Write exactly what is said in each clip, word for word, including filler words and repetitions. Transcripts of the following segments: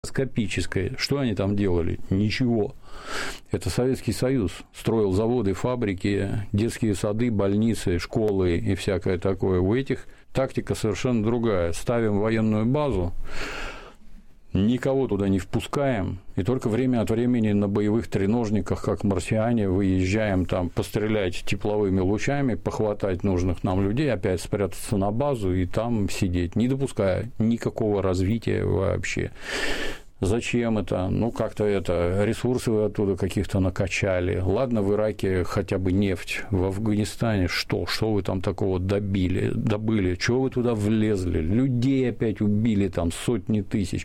микроскопическое. Что они там делали? Ничего. Это Советский Союз строил заводы, фабрики, детские сады, больницы, школы и всякое такое. У этих тактика совершенно другая. Ставим военную базу, никого туда не впускаем, и только время от времени на боевых треножниках, как марсиане, выезжаем там пострелять тепловыми лучами, похватать нужных нам людей, опять спрятаться на базу и там сидеть, не допуская никакого развития вообще. Зачем это? Ну, как-то это, ресурсы вы оттуда каких-то накачали. Ладно, в Ираке хотя бы нефть, в Афганистане что? Что вы там такого добили, добыли? Чего вы туда влезли? Людей опять убили там сотни тысяч.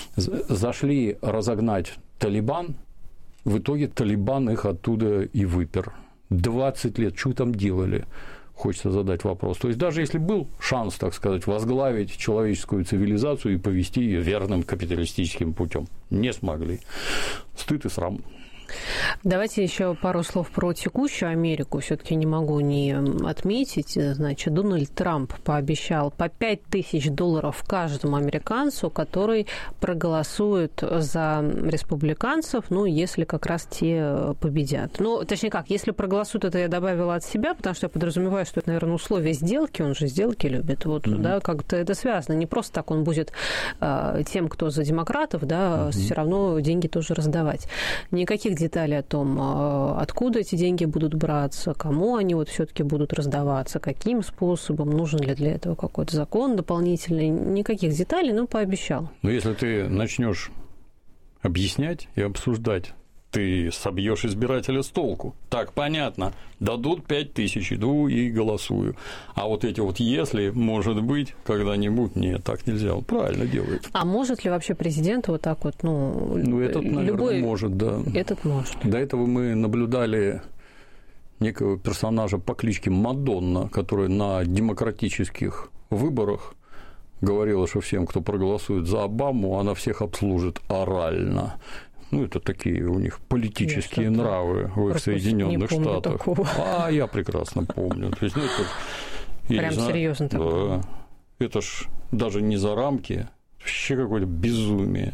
Зашли разогнать Талибан, в итоге Талибан их оттуда и выпер. двадцать лет, что там делали? Хочется задать вопрос. То есть, даже если был шанс, так сказать, возглавить человеческую цивилизацию и повести ее верным капиталистическим путем, не смогли. Стыд и срам. Давайте еще пару слов про текущую Америку. Все-таки не могу не отметить. Значит, Дональд Трамп пообещал по пять тысяч долларов каждому американцу, который проголосует за республиканцев, ну, если как раз те победят. Ну, точнее как, если проголосуют, это я добавила от себя, потому что я подразумеваю, что это, наверное, условие сделки, он же сделки любит. Вот, mm-hmm. да, как-то это связано. Не просто так он будет э, тем, кто за демократов, да, mm-hmm. все равно деньги тоже раздавать. Никаких детали о том, откуда эти деньги будут браться, кому они вот все-таки будут раздаваться, каким способом, нужен ли для этого какой-то закон дополнительный, никаких деталей, но пообещал. Но если ты начнешь объяснять и обсуждать, ты собьешь избирателя с толку. Так, понятно, дадут пять тысяч, иду и голосую. А вот эти вот «если», может быть, когда-нибудь, нет, так нельзя, он правильно делает. А может ли вообще президент вот так вот, ну... Ну, этот, наверное, любой... может, да. Этот может. До этого мы наблюдали некого персонажа по кличке Мадонна, который на демократических выборах говорила, что всем, кто проголосует за Обаму, она всех обслужит орально. Ну, это такие у них политические я нравы в их Соединенных Штатах. Такого. А я прекрасно помню. То есть, ну, это, прям серьезно такое. Да. Это ж даже не за рамки, вообще какое-то безумие.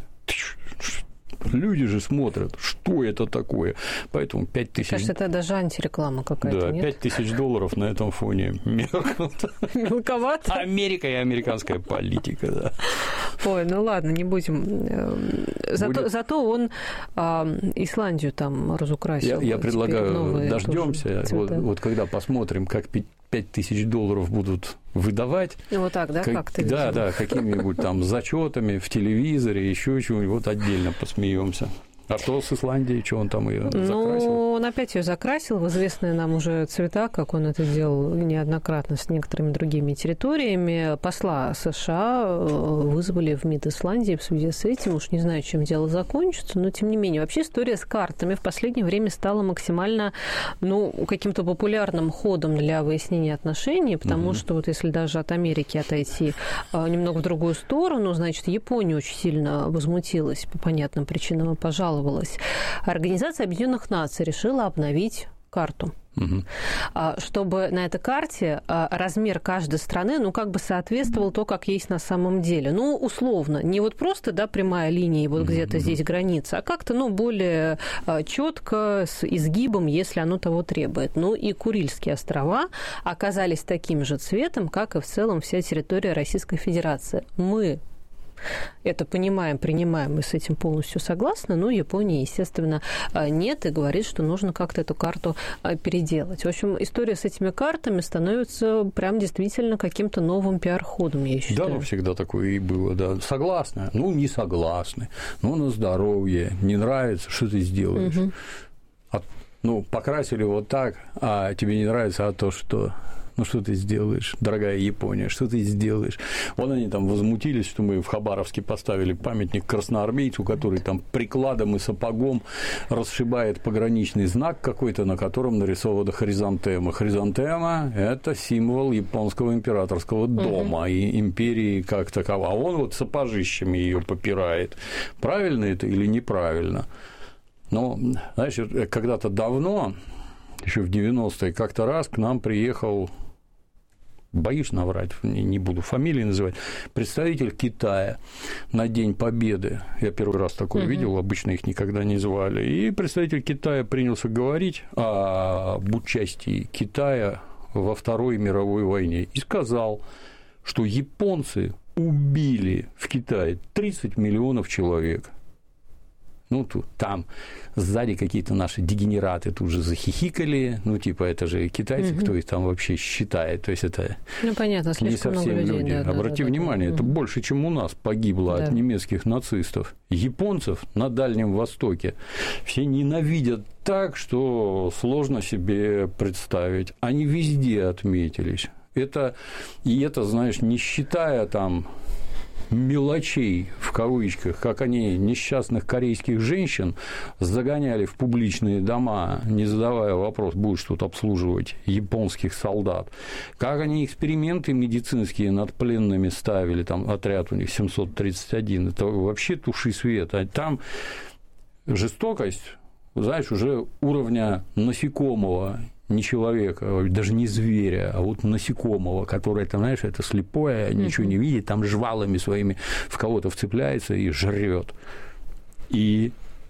Люди же смотрят, что это такое. Поэтому пять тысяч... Кажется, это даже антиреклама какая-то, да, нет? пять тысяч долларов на этом фоне меркнут. Мелковато. Америка и американская политика, да. Ой, ну ладно, не будем. Зато, Будет... зато он а, Исландию там разукрасил. Я, я предлагаю, дождемся, вот, вот когда посмотрим, как пять тысяч долларов будут выдавать. И вот так, да, как, как ты Да, видел? да, какими-нибудь там зачетами в телевизоре, еще чего-нибудь, вот отдельно посмеемся. А что с Исландией, что он там ее закрасил? Ну, он опять ее закрасил в известные нам уже цвета, как он это делал неоднократно с некоторыми другими территориями. Посла США вызвали в МИД Исландии в связи с этим. Уж не знаю, чем дело закончится, но тем не менее. Вообще история с картами в последнее время стала максимально, ну, каким-то популярным ходом для выяснения отношений, потому угу. что вот если даже от Америки отойти немного в другую сторону, значит, Япония очень сильно возмутилась по понятным причинам и пожаловалась. Организация Объединенных Наций решила обновить карту, угу. чтобы на этой карте размер каждой страны, ну, как бы соответствовал то, как есть на самом деле. Ну, условно, не вот просто, да, прямая линия, и вот угу. где-то здесь граница, а как-то, ну, более четко с изгибом, если оно того требует. Ну, и Курильские острова оказались таким же цветом, как и в целом вся территория Российской Федерации. Мы это понимаем, принимаем и с этим полностью согласны, но Япония, естественно, нет и говорит, что нужно как-то эту карту переделать. В общем, история с этими картами становится прям действительно каким-то новым пиар-ходом, я считаю. Да, ну, всегда такое и было, да. Согласны? Ну, не согласны. Ну, на здоровье. Не нравится, что ты сделаешь? Угу. А, ну, покрасили вот так, а тебе не нравится, а то, что... Ну, что ты сделаешь, дорогая Япония, что ты сделаешь? Вон они там возмутились, что мы в Хабаровске поставили памятник красноармейцу, который там прикладом и сапогом расшибает пограничный знак какой-то, на котором нарисована хризантема. Хризантема – это символ японского императорского дома угу. и империи как такова. А он вот сапожищами ее попирает. Правильно это или неправильно? Ну, знаешь, когда-то давно, еще в девяностые, как-то раз к нам приехал боюсь наврать, не буду фамилии называть, представитель Китая на День Победы, я первый раз такое угу. видел, обычно их никогда не звали, и представитель Китая принялся говорить об участии Китая во Второй мировой войне и сказал, что японцы убили в Китае тридцать миллионов человек. Ну, тут, там сзади какие-то наши дегенераты тут же захихикали, ну, типа, это же китайцы, угу. кто их там вообще считает, то есть это ну, понятно, не совсем людей, люди. Да, Обрати да, внимание, да. это больше, чем у нас погибло да. от немецких нацистов. Японцев на Дальнем Востоке все ненавидят так, что сложно себе представить. Они везде отметились. Это, и это, знаешь, не считая там мелочей, в кавычках, как они несчастных корейских женщин загоняли в публичные дома, не задавая вопрос, будешь тут обслуживать японских солдат, как они эксперименты медицинские над пленными ставили, там отряд у них семьсот тридцать один, это вообще туши свет, а там жестокость, знаешь, уже уровня насекомого, не человека, даже не зверя, а вот насекомого, которое, ты знаешь, это слепое, ничего не видит, там жвалами своими в кого-то вцепляется и жрет. И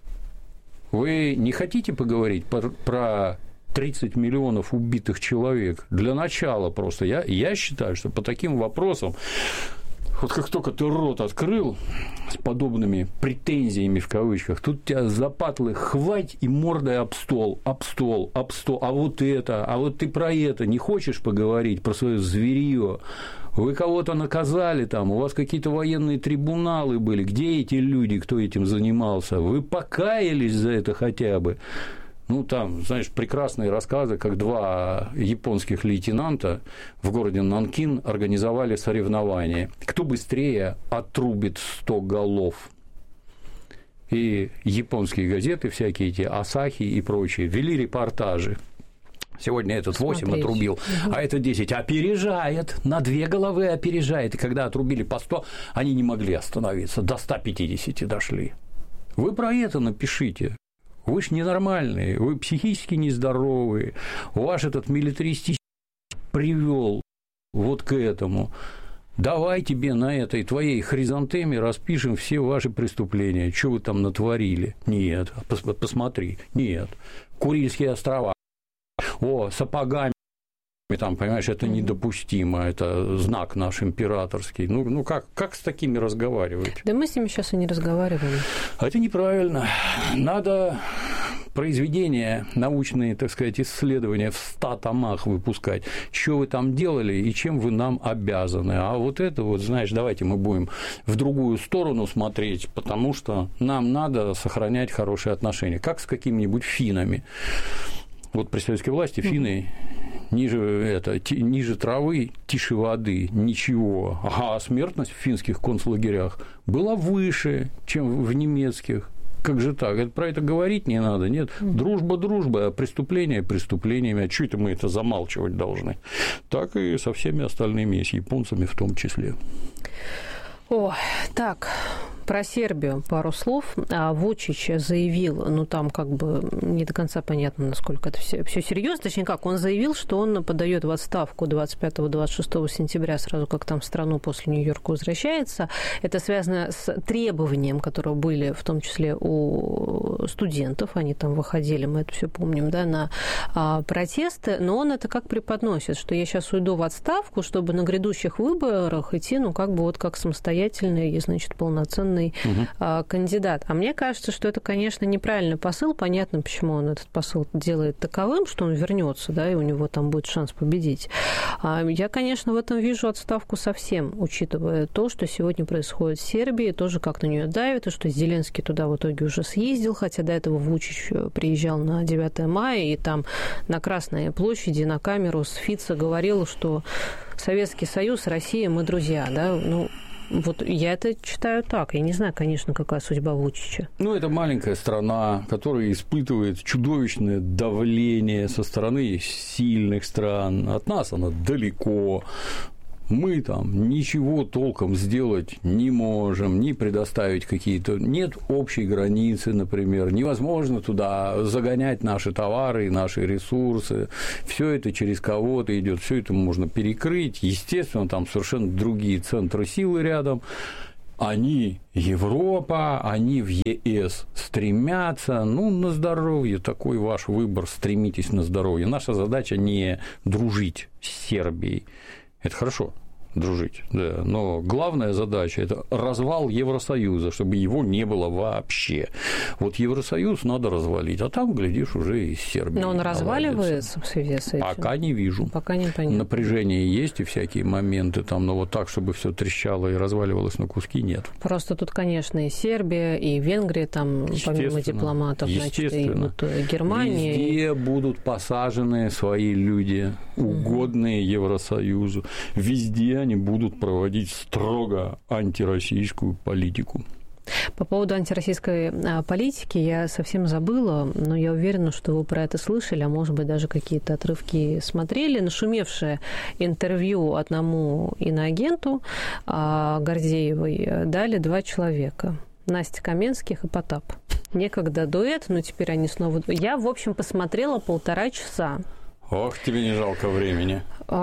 вы не хотите поговорить про тридцать миллионов убитых человек? Для начала просто. Я, я считаю, что по таким вопросам вот как только ты рот открыл с подобными претензиями в кавычках, тут тебя за патлы хвать и мордой об стол, об стол, об стол, а вот это, а вот ты про это не хочешь поговорить, про свое зверье? Вы кого-то наказали там, у вас какие-то военные трибуналы были, где эти люди, кто этим занимался? Вы покаялись за это хотя бы? Ну, там, знаешь, прекрасные рассказы, как два японских лейтенанта в городе Нанкин организовали соревнования. Кто быстрее отрубит сто голов. И японские газеты, всякие эти Асахи и прочие, вели репортажи. Сегодня этот восемь отрубил, угу. а этот десять опережает, на две головы опережает. И когда отрубили по сто, они не могли остановиться, до ста пятидесяти дошли. Вы про это напишите. Вы ж ненормальные, вы психически нездоровые, ваш этот милитаристический привел вот к этому. Давай тебе на этой твоей хризантеме распишем все ваши преступления, что вы там натворили. Нет, посмотри, нет. Курильские острова, о, сапогами. Там, понимаешь, это недопустимо, это знак наш императорский. Ну, ну как, как с такими разговаривать? Да мы с ними сейчас и не разговариваем. А это неправильно. Надо произведения, научные, так сказать, исследования в ста томах выпускать. Что вы там делали и чем вы нам обязаны. А вот это вот, знаешь, давайте мы будем в другую сторону смотреть, потому что нам надо сохранять хорошие отношения. Как с какими-нибудь финнами. Вот при советской власти финны ниже, это, ти, ниже травы, тише воды, ничего. А смертность в финских концлагерях была выше, чем в немецких. Как же так? Это, про это говорить не надо, нет? Дружба, дружба, а преступления преступлениями. А что это мы это замалчивать должны? Так и со всеми остальными, и с японцами в том числе. О, так, про Сербию пару слов. Вучич заявил, ну там как бы не до конца понятно, насколько это все, все серьезно. Точнее, как он заявил, что он подает в отставку двадцать пятого — двадцать шестого сентября, сразу как там в страну после Нью-Йорка возвращается. Это связано с требованием, которые были в том числе у студентов. Они там выходили, мы это все помним, да, на а, протесты. Но он это как преподносит, что я сейчас уйду в отставку, чтобы на грядущих выборах идти, ну как бы вот как самостоятельный и, значит, полноценный угу. а, кандидат. А мне кажется, что это, конечно, неправильный посыл. Понятно, почему он этот посыл делает таковым, что он вернется, да, и у него там будет шанс победить. А я, конечно, в этом вижу отставку совсем, учитывая то, что сегодня происходит в Сербии, тоже как на нее давит, и что Зеленский туда в итоге уже съездил, хотя до этого Вучич приезжал на девятое мая, и там на Красной площади на камеру с Фицо говорил, что Советский Союз, Россия, мы друзья, да, ну, вот я это читаю так. Я не знаю, конечно, какая судьба Вучича. Ну, это маленькая страна, которая испытывает чудовищное давление со стороны сильных стран. От нас она далеко. мы там ничего толком сделать не можем, не предоставить какие-то, нет общей границы, например, невозможно туда загонять наши товары, наши ресурсы, все это через кого-то идет, все это можно перекрыть, естественно, там совершенно другие центры силы рядом. Они Европа, они в ЕС стремятся, ну, на здоровье, такой ваш выбор, стремитесь на здоровье. Наша задача не дружить с Сербией, это хорошо, дружить, да, но главная задача – это развал Евросоюза, чтобы его не было вообще. Вот Евросоюз надо развалить, а там, глядишь, уже и Сербия. Но он разваливается в связи с этим? Пока не вижу. Пока не понятно. Напряжение есть и всякие моменты там, но вот так, чтобы все трещало и разваливалось на куски, нет. Просто тут, конечно, и Сербия, и Венгрия, там, помимо дипломатов, значит, и вот Германия. Везде будут посажены свои люди, угодные угу. Евросоюзу. Везде они будут проводить строго антироссийскую политику. По поводу антироссийской политики я совсем забыла, но я уверена, что вы про это слышали, а может быть, даже какие-то отрывки смотрели. Нашумевшее интервью одному иноагенту Гордеевой дали два человека. Настя Каменских и Потап. Некогда дуэт, но теперь они снова... Я, в общем, посмотрела полтора часа. Ох, тебе не жалко времени.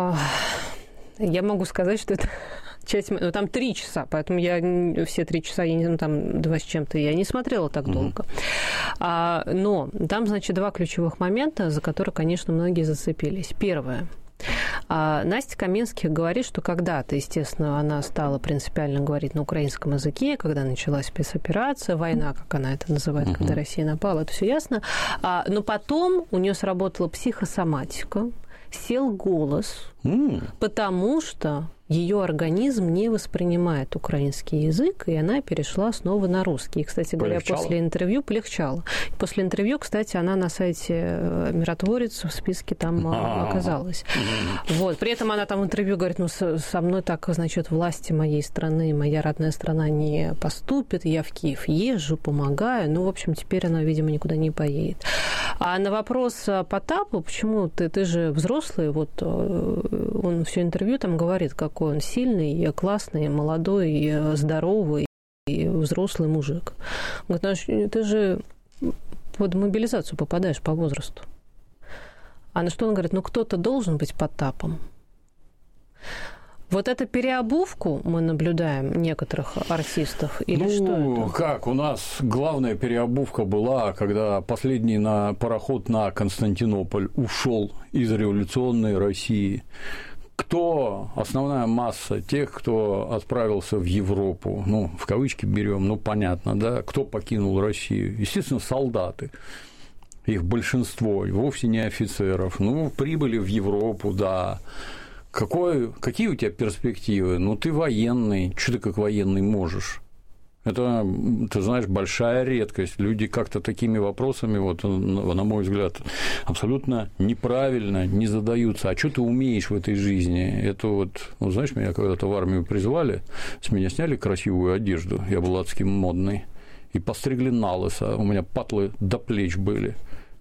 Я могу сказать, что это часть... Ну, там три часа, поэтому я все три часа, я не знаю, там два с чем-то, я не смотрела так mm-hmm. долго. А, но там, значит, два ключевых момента, за которые, конечно, многие зацепились. Первое. А Настя Каменских говорит, что когда-то, естественно, она стала принципиально говорить на украинском языке, когда началась спецоперация, война, как она это называет, uh-huh. когда Россия напала, это все ясно. А, но потом у нее сработала психосоматика, сел голос, mm. потому что ее организм не воспринимает украинский язык, и она перешла снова на русский. И, кстати говоря, полегчало? после интервью полегчало. После интервью, кстати, она на сайте «Миротворец» в списке там А-а-а. оказалась. Mm-hmm. Вот. При этом она там в интервью говорит, ну, со мной так, значит, власти моей страны, моя родная страна не поступит, я в Киев езжу, помогаю. Ну, в общем, теперь она, видимо, никуда не поедет. А на вопрос Потапу, почему ты, ты же взрослый, вот он все интервью там говорит, как он сильный, классный, молодой, здоровый и взрослый мужик. Он говорит, ты же под мобилизацию попадаешь по возрасту. А на что он говорит, ну кто-то должен быть Потапом. Вот эту переобувку мы наблюдаем некоторых артистов или ну, что это? Как, у нас главная переобувка была, когда последний на пароход на Константинополь ушел из революционной России. Кто основная масса тех, кто отправился в Европу, ну, в кавычки берем, ну, понятно, да, кто покинул Россию? Естественно, солдаты. Их большинство, и вовсе не офицеров. Ну, прибыли в Европу, да. Какой, какие у тебя перспективы? Ну, ты военный. Что ты как военный можешь? Это, ты знаешь, большая редкость. Люди как-то такими вопросами, вот, на мой взгляд, абсолютно неправильно не задаются. А что ты умеешь в этой жизни? Это вот, ну, знаешь, меня когда-то в армию призвали, с меня сняли красивую одежду, я был адски модный, и постригли на лысо, у меня патлы до плеч были.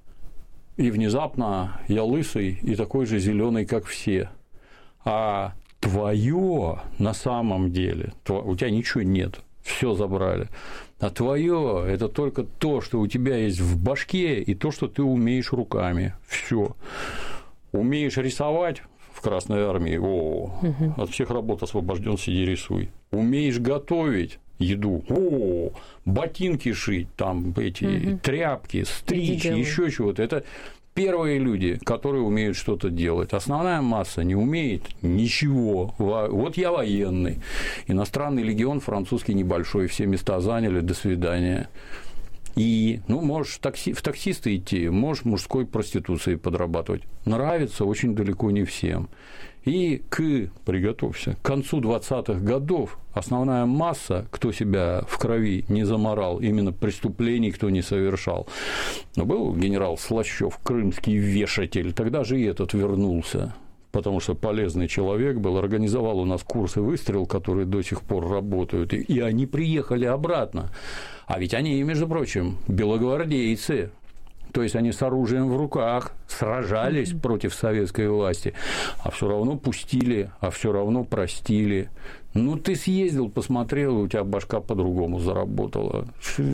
И внезапно я лысый и такой же зеленый, как все. А твое на самом деле, у тебя ничего нет. Все забрали. А твое – это только то, что у тебя есть в башке, и то, что ты умеешь руками. Все. Умеешь рисовать в Красной армии, о, угу. от всех работ освобожден, сиди рисуй. Умеешь готовить еду, о, ботинки шить, там эти угу. тряпки, стричь, еще чего-то. Это первые люди, которые умеют что-то делать. Основная масса не умеет ничего. Вот я военный. Иностранный легион французский небольшой, все места заняли, до свидания. И, ну, можешь такси, в таксисты идти, можешь мужской проституцией подрабатывать. Нравится очень далеко не всем. И к, приготовься, к концу двадцатых годов основная масса, кто себя в крови не заморал, именно преступлений кто не совершал. Но был генерал Слащев, крымский вешатель, тогда же и этот вернулся, потому что полезный человек был, организовал у нас курсы «Выстрел», которые до сих пор работают, и они приехали обратно. А ведь они, между прочим, белогвардейцы. То есть они с оружием в руках сражались mm-hmm. против советской власти, а все равно пустили, а все равно простили. Ну, ты съездил, посмотрел, у тебя башка по-другому заработала.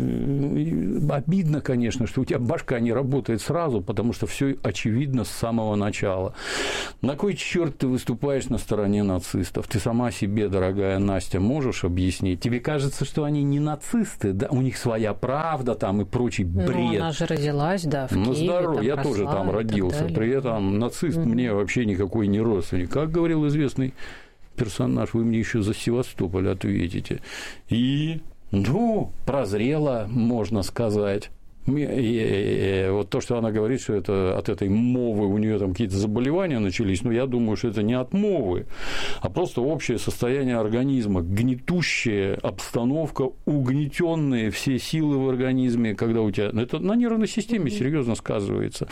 Обидно, конечно, что у тебя башка не работает сразу, потому что все очевидно с самого начала. На кой черт ты выступаешь на стороне нацистов? Ты сама себе, дорогая Настя, можешь объяснить? Тебе кажется, что они не нацисты, да? У них своя правда там и прочий бред. Ну, она же родилась, да, в ну, Киеве. Здорово, я росла, тоже там родился. При этом нацист mm-hmm. мне вообще никакой не родственник. Как говорил известный персонаж, вы мне еще за Севастополь ответите. И, ну, прозрела, можно сказать. И, и, и, вот то, что она говорит, что это от этой мовы у нее там какие-то заболевания начались, но я думаю, что это не от мовы, а просто общее состояние организма, гнетущая обстановка, угнетенные все силы в организме, когда у тебя... Это на нервной системе серьезно сказывается.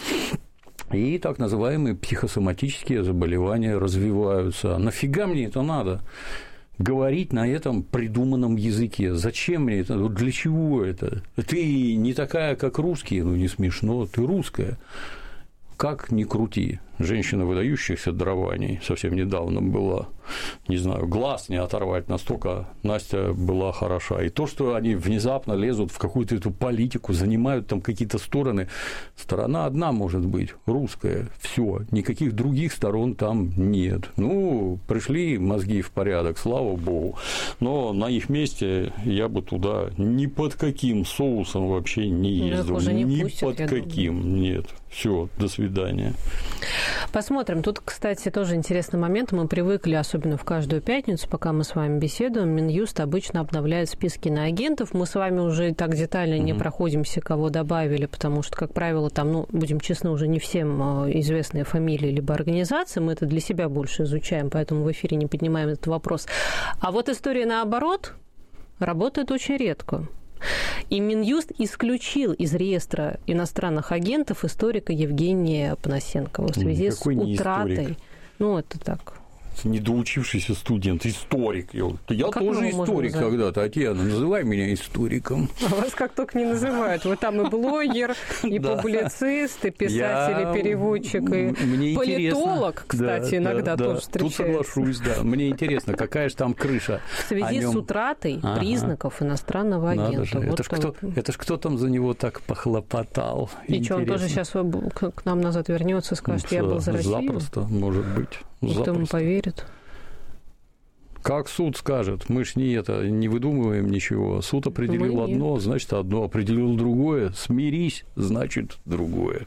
И так называемые психосоматические заболевания развиваются. Нафига мне это надо? Говорить на этом придуманном языке. Зачем мне это? Для чего это? Ты не такая, как русские, ну не смешно, ты русская. Как ни крути, женщина выдающихся дарований совсем недавно была, не знаю, глаз не оторвать, настолько Настя была хороша. И то, что они внезапно лезут в какую-то эту политику, занимают там какие-то стороны, сторона одна может быть, русская, все, никаких других сторон там нет. Ну, пришли мозги в порядок, слава богу, но на их месте я бы туда ни под каким соусом вообще не ездил, не ни пустят, под каким, думаю. Нет, все, до свидания. Посмотрим. Тут, кстати, тоже интересный момент. Мы привыкли, особенно в каждую пятницу, пока мы с вами беседуем, Минюст обычно обновляет списки иноагентов. Мы с вами уже так детально не mm-hmm. проходимся, кого добавили, потому что, как правило, там, ну, будем честны, уже не всем известные фамилии либо организации. Мы это для себя больше изучаем, поэтому в эфире не поднимаем этот вопрос. А вот история наоборот работает очень редко. И Минюст исключил из реестра иностранных агентов историка Евгения Панасенкова в связи Какой с утратой. Ну, это так. Недоучившийся студент, историк. Я а тоже историк когда-то. Татьяна, называй меня историком. А вас как только не называют. Вы там и блогер, и публицист, и писатель, и переводчик, и политолог, кстати, иногда тоже встречается. Тут соглашусь, да. Мне интересно, какая же там крыша. В связи с утратой признаков иностранного агента. Это ж кто там за него так похлопотал. И что, он тоже сейчас к нам назад вернется и скажет, я был за Россию? Запросто, может быть. Никто ему поверит. Как суд скажет, мы ж не это, не выдумываем ничего. Суд определил одно, значит одно, определил другое. Смирись, значит другое.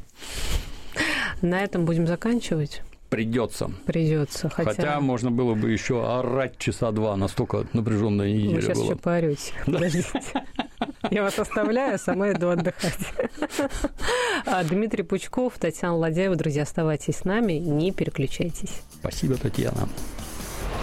На этом будем заканчивать. Придется. Придется. Хотя... Хотя можно было бы еще орать часа два, настолько напряженная неделя была. Вы сейчас еще поорете. Подождите. Я вас оставляю, сама иду отдыхать. Дмитрий Пучков, Татьяна Ладяева. Друзья, оставайтесь с нами, не переключайтесь. Спасибо, Татьяна.